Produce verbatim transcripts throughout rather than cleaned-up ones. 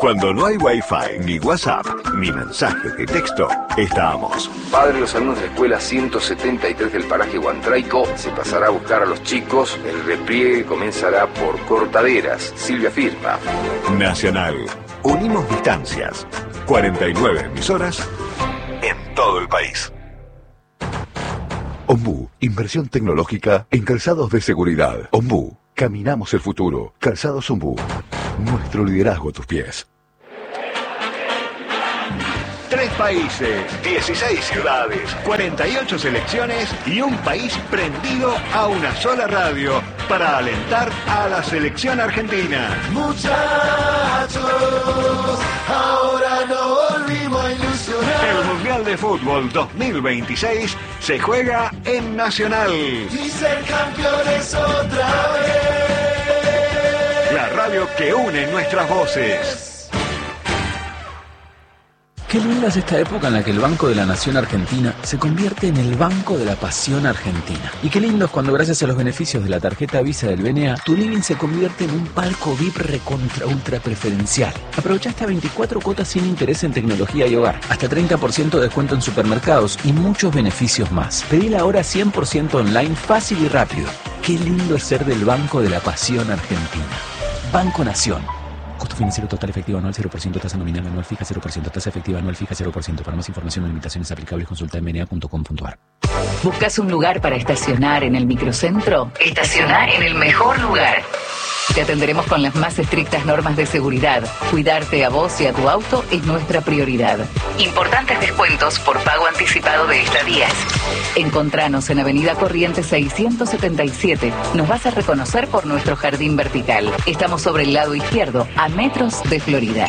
Cuando no hay Wi-Fi, ni WhatsApp, ni mensajes de texto, estamos. Padre, los alumnos de la escuela ciento setenta y tres del paraje Huantraico se pasará a buscar a los chicos. El repliegue comenzará por Cortaderas. Silvia firma. Nacional. Unimos distancias. cuarenta y nueve emisoras en todo el país. Ombú, inversión tecnológica en calzados de seguridad. Ombú, caminamos el futuro. Calzados Ombú, nuestro liderazgo a tus pies. Tres países, dieciséis ciudades, cuarenta y ocho selecciones y un país prendido a una sola radio para alentar a la selección argentina. Muchachos, ahora no volvimos a ilusionar. El Mundial de Fútbol dos mil veintiséis se juega en Nacional. Y ser campeones otra vez. La radio que une nuestras voces. Qué linda es esta época en la que el Banco de la Nación Argentina se convierte en el Banco de la Pasión Argentina. Y qué lindo es cuando, gracias a los beneficios de la tarjeta Visa del B N A, tu living se convierte en un palco V I P recontra ultra preferencial. Aprovecha hasta veinticuatro cuotas sin interés en tecnología y hogar, hasta treinta por ciento de descuento en supermercados y muchos beneficios más. Pedila ahora cien por ciento online, fácil y rápido. Qué lindo es ser del Banco de la Pasión Argentina. Banco Nación. Costo financiero total efectivo anual cero por ciento, tasa nominal anual fija cero por ciento, tasa efectiva anual fija cero por ciento. Para más información o limitaciones aplicables consulta en b n a punto com punto a r. ¿Buscas un lugar para estacionar en el microcentro? Estacionar en el mejor lugar. Te atenderemos con las más estrictas normas de seguridad. Cuidarte a vos y a tu auto es nuestra prioridad. Importantes descuentos por pago anticipado de estadías. Encontranos en Avenida Corrientes seiscientos setenta y siete. Nos vas a reconocer por nuestro jardín vertical. Estamos sobre el lado izquierdo, a metros de Florida.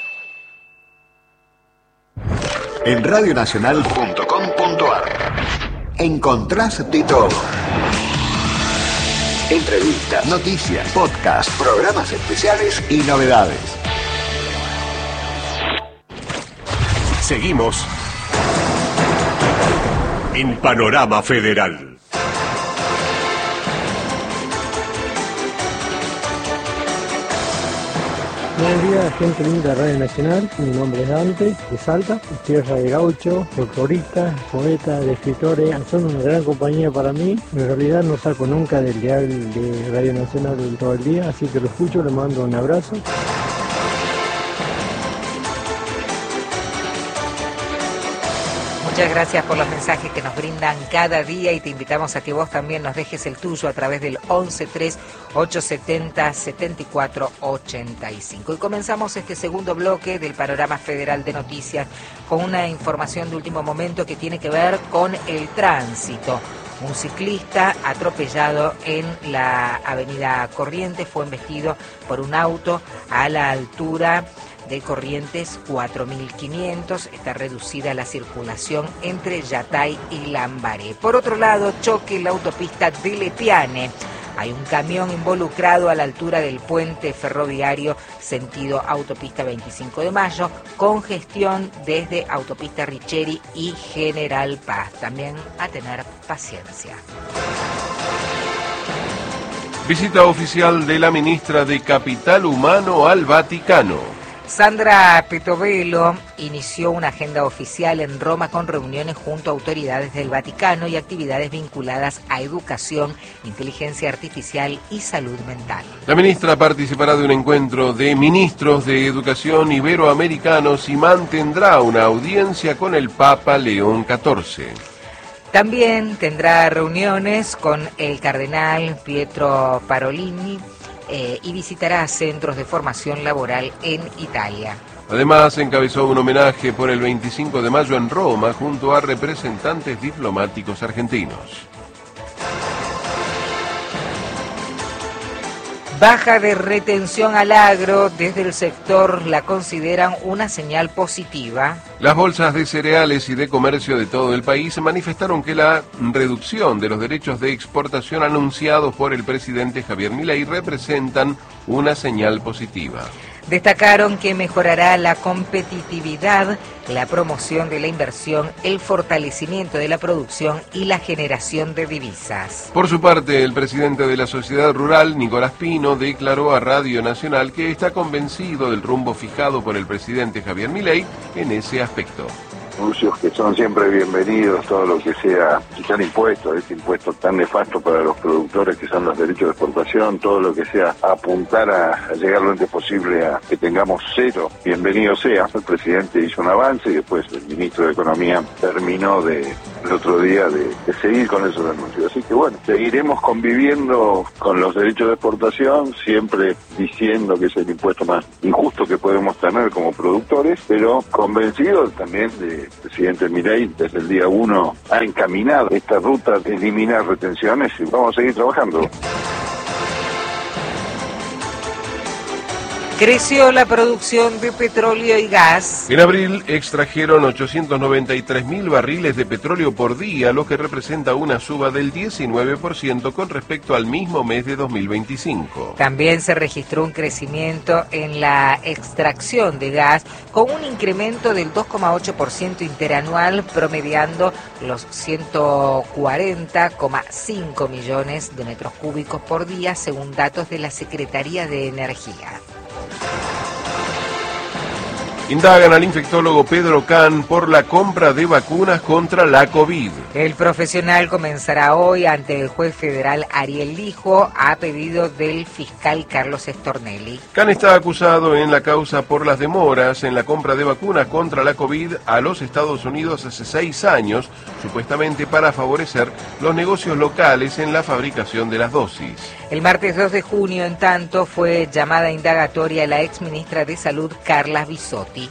En radionacional punto com punto a r encontrás de todo. Entrevistas, noticias, podcasts, programas especiales y novedades. Seguimos en Panorama Federal. Buenos días, gente linda de Radio Nacional. Mi nombre es Dante, de Salta. Tierra de gaucho, folclorista, poeta, de escritores. Son una gran compañía para mí. En realidad no saco nunca del dial de Radio Nacional todo el día, así que lo escucho, le mando un abrazo. Muchas gracias por los mensajes que nos brindan cada día y te invitamos a que vos también nos dejes el tuyo a través del once tres ocho setenta setenta y cuatro ochenta y cinco. Y comenzamos este segundo bloque del Panorama Federal de Noticias con una información de último momento que tiene que ver con el tránsito. Un ciclista atropellado en la avenida Corrientes fue embestido por un auto a la altura de Corrientes cuatro mil quinientos. Está reducida la circulación entre Yatay y Lambaré. Por otro lado, choque en la autopista de Lepiane. Hay un camión involucrado a la altura del puente ferroviario sentido autopista veinticinco de mayo, congestión desde autopista Richeri y General Paz. También a tener paciencia. Visita oficial de la ministra de Capital Humano al Vaticano. Sandra Petovelo inició una agenda oficial en Roma con reuniones junto a autoridades del Vaticano y actividades vinculadas a educación, inteligencia artificial y salud mental. La ministra participará de un encuentro de ministros de educación iberoamericanos y mantendrá una audiencia con el Papa León catorce. También tendrá reuniones con el cardenal Pietro Parolini, Eh, y visitará centros de formación laboral en Italia. Además, encabezó un homenaje por el veinticinco de mayo en Roma junto a representantes diplomáticos argentinos. Baja de retención al agro, desde el sector la consideran una señal positiva. Las bolsas de cereales y de comercio de todo el país manifestaron que la reducción de los derechos de exportación anunciados por el presidente Javier Milei representan una señal positiva. Destacaron que mejorará la competitividad, la promoción de la inversión, el fortalecimiento de la producción y la generación de divisas. Por su parte, el presidente de la Sociedad Rural, Nicolás Pino, declaró a Radio Nacional que está convencido del rumbo fijado por el presidente Javier Milei en ese aspecto. Anuncios que son siempre bienvenidos, todo lo que sea quitar impuestos, este impuesto tan nefasto para los productores que son los derechos de exportación, todo lo que sea apuntar a, a llegar lo antes posible a que tengamos cero, bienvenido sea. El presidente hizo un avance y después el ministro de Economía terminó de, el otro día de, de seguir con esos anuncios. Así que bueno, seguiremos conviviendo con los derechos de exportación, siempre diciendo que es el impuesto más injusto que podemos tener como productores, pero convencidos también de el presidente Milei desde el día uno ha encaminado esta ruta de eliminar retenciones y vamos a seguir trabajando. Creció la producción de petróleo y gas. En abril extrajeron ochocientos noventa y tres mil barriles de petróleo por día, lo que representa una suba del diecinueve por ciento con respecto al mismo mes de dos mil veinticinco. También se registró un crecimiento en la extracción de gas con un incremento del dos coma ocho por ciento interanual, promediando los ciento cuarenta coma cinco millones de metros cúbicos por día, según datos de la Secretaría de Energía. Indagan al infectólogo Pedro Can por la compra de vacunas contra la COVID. El profesional comenzará hoy ante el juez federal Ariel Lijo a pedido del fiscal Carlos Stornelli. Can está acusado en la causa por las demoras en la compra de vacunas contra la COVID a los Estados Unidos hace seis años, supuestamente para favorecer los negocios locales en la fabricación de las dosis. El martes dos de junio, en tanto, fue llamada indagatoria la exministra de Salud, Carla Bisotti.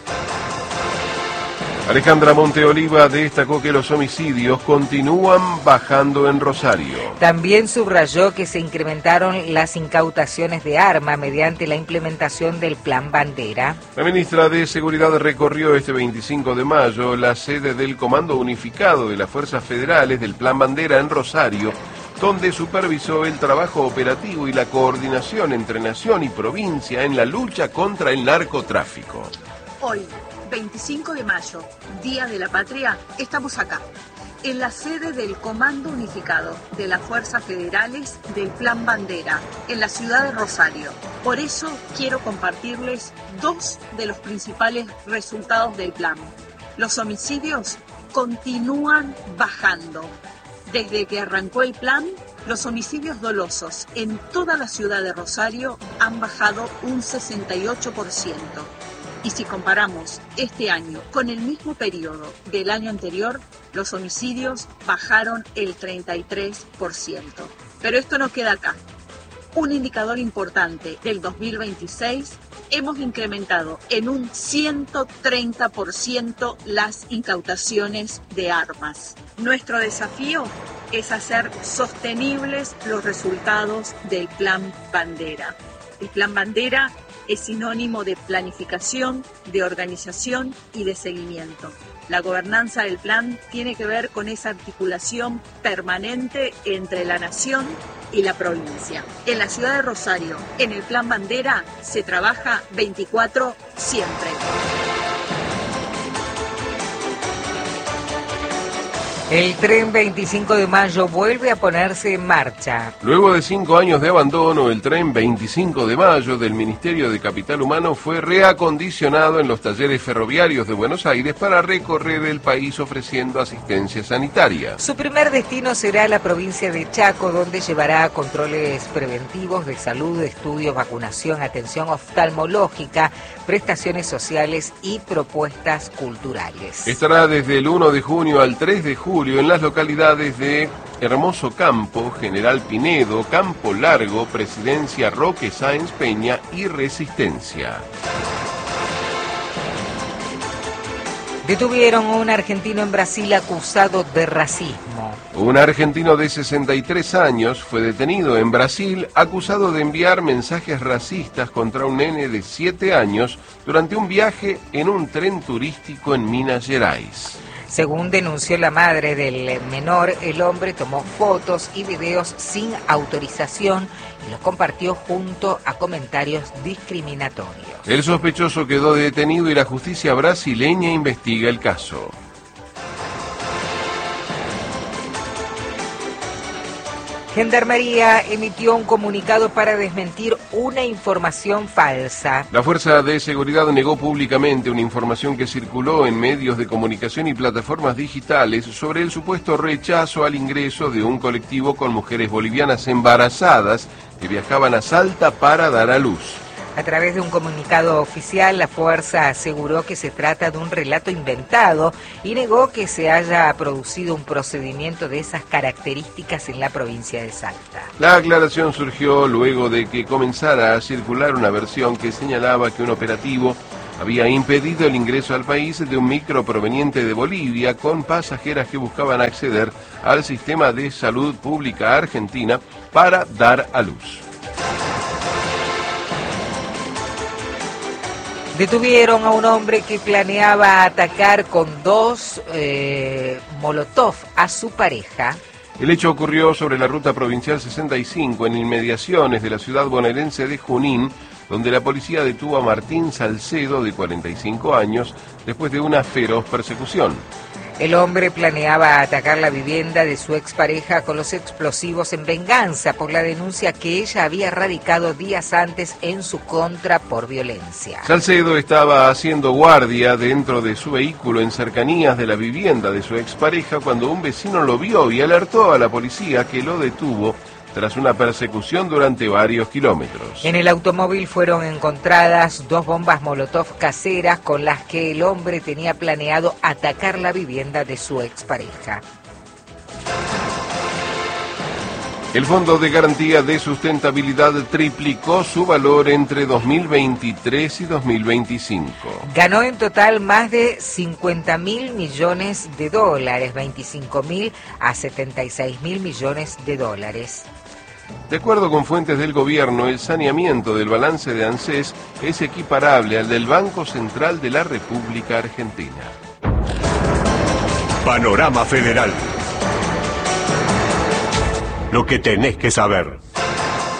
Alejandra Monteoliva destacó que los homicidios continúan bajando en Rosario. También subrayó que se incrementaron las incautaciones de arma mediante la implementación del Plan Bandera. La ministra de Seguridad recorrió este veinticinco de mayo la sede del Comando Unificado de las Fuerzas Federales del Plan Bandera en Rosario, donde supervisó el trabajo operativo y la coordinación entre nación y provincia en la lucha contra el narcotráfico. Hoy, veinticinco de mayo, Día de la Patria, estamos acá, en la sede del Comando Unificado de las Fuerzas Federales del Plan Bandera, en la ciudad de Rosario. Por eso quiero compartirles dos de los principales resultados del plan. Los homicidios continúan bajando. Desde que arrancó el plan, los homicidios dolosos en toda la ciudad de Rosario han bajado un sesenta y ocho por ciento. Y si comparamos este año con el mismo periodo del año anterior, los homicidios bajaron el treinta y tres por ciento. Pero esto no queda acá. Un indicador importante del dos mil veintiséis, hemos incrementado en un ciento treinta por ciento las incautaciones de armas. Nuestro desafío es hacer sostenibles los resultados del Plan Bandera. El Plan Bandera es sinónimo de planificación, de organización y de seguimiento. La gobernanza del plan tiene que ver con esa articulación permanente entre la nación y la provincia. En la ciudad de Rosario, en el Plan Bandera, se trabaja veinticuatro siempre. El tren veinticinco de mayo vuelve a ponerse en marcha. Luego de cinco años de abandono, el tren veinticinco de mayo del Ministerio de Capital Humano fue reacondicionado en los talleres ferroviarios de Buenos Aires para recorrer el país ofreciendo asistencia sanitaria. Su primer destino será la provincia de Chaco, donde llevará controles preventivos de salud, estudios, vacunación, atención oftalmológica, prestaciones sociales y propuestas culturales. Estará desde el uno de junio al tres de julio en las localidades de Hermoso Campo, General Pinedo, Campo Largo, Presidencia Roque Sáenz Peña y Resistencia. Detuvieron a un argentino en Brasil acusado de racismo. Un argentino de sesenta y tres años fue detenido en Brasil acusado de enviar mensajes racistas contra un nene de siete años durante un viaje en un tren turístico en Minas Gerais. Según denunció la madre del menor, el hombre tomó fotos y videos sin autorización y los compartió junto a comentarios discriminatorios. El sospechoso quedó detenido y la justicia brasileña investiga el caso. Gendarmería emitió un comunicado para desmentir una información falsa. La Fuerza de Seguridad negó públicamente una información que circuló en medios de comunicación y plataformas digitales sobre el supuesto rechazo al ingreso de un colectivo con mujeres bolivianas embarazadas que viajaban a Salta para dar a luz. A través de un comunicado oficial, la Fuerza aseguró que se trata de un relato inventado y negó que se haya producido un procedimiento de esas características en la provincia de Salta. La aclaración surgió luego de que comenzara a circular una versión que señalaba que un operativo había impedido el ingreso al país de un micro proveniente de Bolivia con pasajeras que buscaban acceder al sistema de salud pública argentina para dar a luz. Detuvieron a un hombre que planeaba atacar con dos eh, molotov a su pareja. El hecho ocurrió sobre la ruta provincial sesenta y cinco en inmediaciones de la ciudad bonaerense de Junín, donde la policía detuvo a Martín Salcedo, de cuarenta y cinco años, después de una feroz persecución. El hombre planeaba atacar la vivienda de su expareja con los explosivos en venganza por la denuncia que ella había radicado días antes en su contra por violencia. Salcedo estaba haciendo guardia dentro de su vehículo en cercanías de la vivienda de su expareja cuando un vecino lo vio y alertó a la policía, que lo detuvo tras una persecución durante varios kilómetros. En el automóvil fueron encontradas dos bombas molotov caseras con las que el hombre tenía planeado atacar la vivienda de su expareja. El Fondo de Garantía de Sustentabilidad triplicó su valor entre dos mil veintitrés y dos mil veinticinco. Ganó en total más de cincuenta mil millones de dólares, veinticinco mil a setenta y seis mil millones de dólares. De acuerdo con fuentes del gobierno, el saneamiento del balance de ANSES es equiparable al del Banco Central de la República Argentina. Panorama Federal. Lo que tenés que saber.